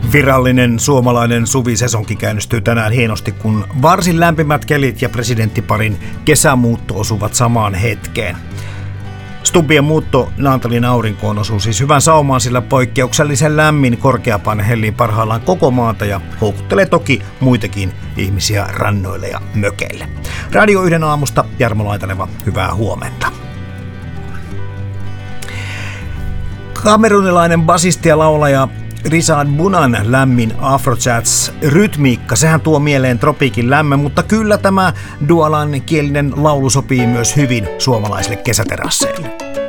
Virallinen suomalainen suvisesonki käynnistyy tänään hienosti, kun varsin lämpimät kelit ja presidenttiparin kesämuutto osuvat samaan hetkeen. Stubbien muutto Naantalin aurinkoon osuu siis hyvän saumaan, sillä poikkeuksellisen lämmin korkeapaine hellii parhaillaan koko maata ja houkuttelee toki muitakin ihmisiä rannoille ja mökeille. Radio 1 aamusta Jarmo Laitaneva, hyvää huomenta. Kamerunilainen basisti ja laulaja Rizad Bunan lämmin Afrojazz-rytmiikka, sehän tuo mieleen tropiikin lämmön, mutta kyllä tämä dualan kielinen laulu sopii myös hyvin suomalaisille kesäterasseille.